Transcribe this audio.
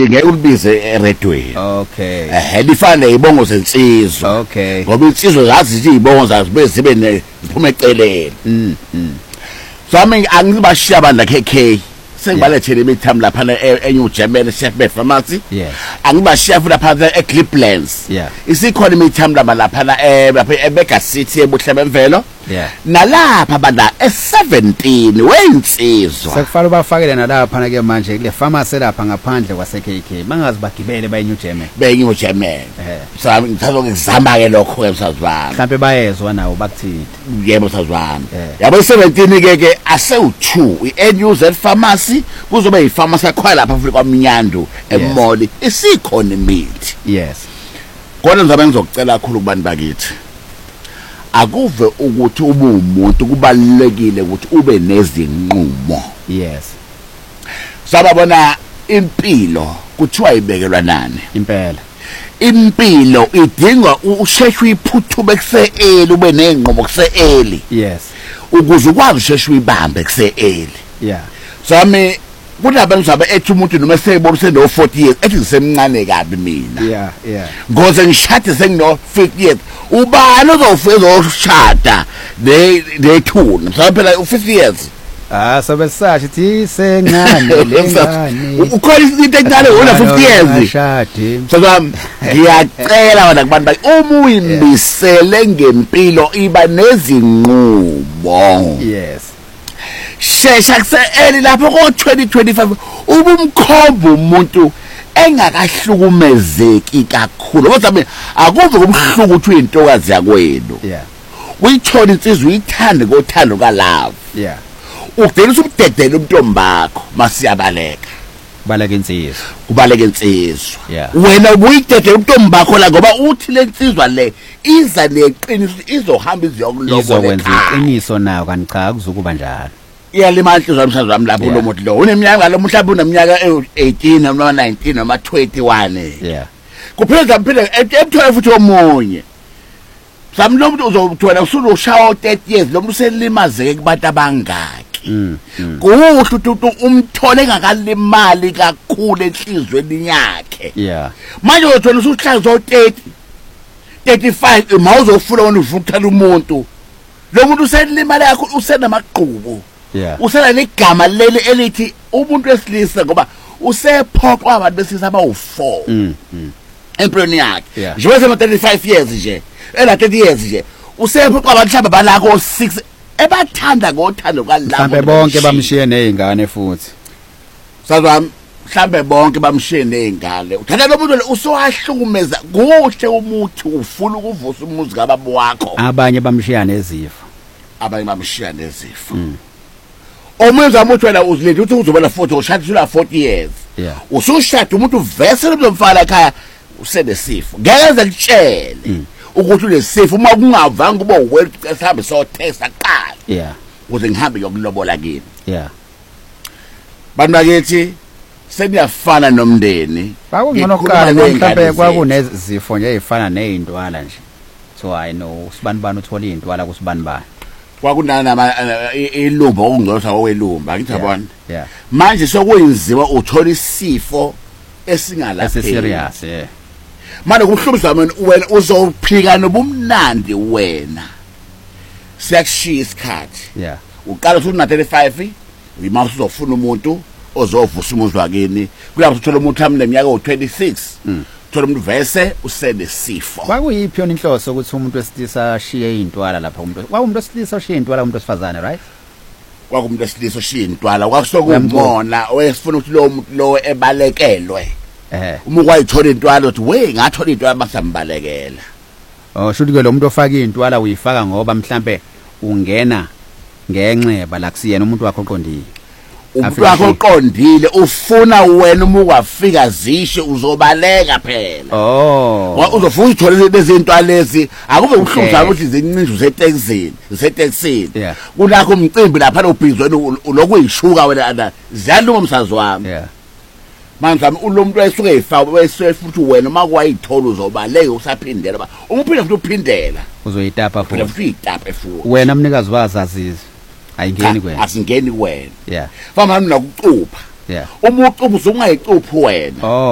ngeke ulibize eredweni. Okay. Lifana izibongo zensizwa. Okay. Ngoba insizwa zazi izibongo zazi bezibe ziphume eceleni. So angibashiya bandla KK. Sengibalethele imithambo lapha eNew German Shepherd Pharmacy. Yes. Angibashiya futhi lapha eCliplands. Yeah. Isikhona imithambo lapha eBega City ebuhle bemvelo. Yeah. Nalapha bandla e17 weinsizwa. Sekufanele bafakele nalapha ke manje kule pharmacy lapha ngaphandle kwase KK. Bangazi bagibele bayiNew German. BeyiNew German. So ngithatha ukuzama ke lokho emsazwana. Mhlambe bayezwa nawo bakuthini. Yebo msazwana. Yabo 17 ke asewu2 iNUZ Pharmacy kuzobe yipharmacy yakho lapha futhi kwaMnyandu eMall isikhona imithi. Yes. Kodwa ngizabe ngizokucela kakhulu kubantu bakithi. Akuve ukuthi ube umuntu kubalekile ukuthi ube nezinqumo. Yes. Sababona impilo kuthiwa ibekelwa nani? Impela. Impilo idinga usheshwe iphuthume kuseeli ube nenqomo kuseeli. Yes. Ukuze ukwazi usheshwe ibambe kuseeli. Yeah. So kunabantu ngizabe ethi umuntu noma seyibona seno 40 years ethi ngisemncane kabi mina. Yeah. Ngoze ngishade sengino 50 years. Ubani ozofeza ushada nethuna. Mhlawumbe phela u50 years. Sobe sasho thi sencane lengane. Ukhona into encane wona 50 years. Ashade. So ngiyacela wena kubantu uma uyimbisele ngempilo iba nezinqubo. Yes. Shesha kuseeli lapho ko 2025 ubumkhomba umuntu engakahlukumezeki kakhulu. Kodwa mina akuve kubhluku ukuthi uyintokazi yakwenu. Yeah. Uyithola insizwe uyithande ngothando kalove. Yeah. Ugcina umdedela umntombakho masiyabaleka. Kubaleka insizwa. Kubaleka insizwa. Yeah. Wena ubuyidedela umntombakho la ngoba uthi lensizwa le iza neqiniso izohamba iziyokulobola. Izokwenza iqiniso nayo kanti cha akuzukuba njalo. Iyalima inhliziyo yamshazwe wami lapho lo muntu lo uneminyaka lo mhlawumbe uneminyaka e18 noma 19 noma 21. Yeah. Kuphela ebuthola futhi omunye. Sami lo muntu uzothola usuloshaya 30 years lo muntu uselimazeke kubantu abangaki. Kuhle ukuthi umthole engakalimali kakhulu enhlizweni yakhe. Yeah. Manje uzothola usuhlazo 30 35 mawuzofuna wena uvukuthala umuntu. Lo muntu uselimali yakho usenamaqhubu. Yeah. Usela negama leli elithi umuntu wesilisa ngoba usephoqwa abantu besisa abawu4 empilweni yakhe njengoba sema 35 years nje ela 30 years nje usephoqwa abantu mhlawumbe balako 6 ebathanda ngothando kalapho mhlambe bonke bamshiye nezingane futhi sazwami mhlambe bonke bamshiye nezingane uthatha lo muntu usowahlukumeza kuhle umuthi ufuna ukuvusa umuzi kababa wakho abanye bamshiya nezifo Omenza umuntu wena uzilethe uthi uzobona 40 ushadisula 40 years. Yeah. Usushada umuntu uvesele uzomfaka ekhaya usenesifo. Ngeke ngitshele ukuthi unesifo uma kungavanga kuba uwena sihambe so test aqala. Yeah. Ukuze ngihambe yokulobola kini. Yeah. Bantu bakithi seniyafana nomndeni. Bakungcono kuqala mhlawumbe kwakunezifo nje ezifana nezintwala nje. So I know sibanibani uthola izintwala kusibanibani. Kwakunana ilumba okungcosa owelumba ngiyabona. Yeah. Manje sokuyinzima uthola isifo esingalapheki. Serious, yeah. Manje kuhlumisa wena uzophika nobumnandi wena. Siyakushiya isikhathi. Yeah. Uqala uthi una 35 uyima uzofuna umuntu ozovusa umuzi wakini. Kuyapho uthola umuntu mhlawumbe neminyaka o26. Thola umuntu vese usenesifo. Kwakuyiphi yona inhloso ukuthi umuntu wesilisa ashiye izintwala lapha umuntu. Kwakumuntu wesilisa oshiye izintwala umuntu wesifazane, right? Kwakumuntu wesilisa oshiye izintwala. Kwakusokungona oyesifuna ukuthi lo muntu lo ebalekelwe. Uma kwayithola intwala uthi we ngathola intwala basambalekela. Shuthi ke lo muntu ofaka izintwala uyifaka ngoba mhlambe ungena ngenxeba la kusiyena umuntu wakho oqondile. Umuntu wakho oqondile ufuna wena uma ungafika zishe uzobaleka phela. Uzofuna uthola lezi zinto lezi akube uhlumza ukuthi zincinje useTexini. Kulakho umcimbi lapha lobhizweni lokuyishuka wena ziyaluma umsazi wami. Manje lo muntu esuke eyifa bese futhi wena uma kwayithola uzobaleka usaphindela ba umuphinde futhi uphindela uzoyitapa futhi uyitapa futhi wena mnikazi wazaziza ayingeni kwena asingeni kwena yeah fama nakucupha yeah umuntu uzungayicuphi wena